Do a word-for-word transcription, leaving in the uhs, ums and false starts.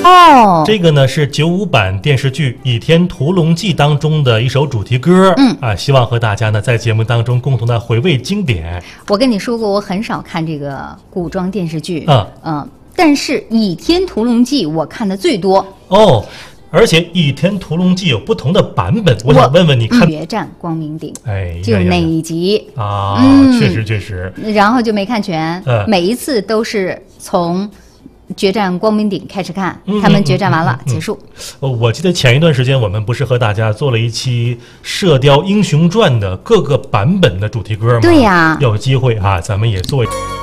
哦， 这个呢是九五版电视剧《倚天屠龙记》当中的一首主题歌。 嗯啊，希望和大家呢在节目当中共同的回味经典。 我跟你说过，我很少看这个古装电视剧。 嗯嗯，但是《倚天屠龙记》我看的最多。 哦。而且《倚天屠龙记》有不同的版本，我想问问你看《 决战光明顶》， 哎， 就那一集啊， 嗯、 确实确实， 然后就没看全， 嗯、 每一次都是从决战光明顶开始看， 嗯、 他们决战完了、 嗯嗯、 结束。 哦，我记得前一段时间我们不是和大家做了一期《射雕英雄传》的各个版本的主题歌吗？ 对呀， 有机会啊，咱们也做一。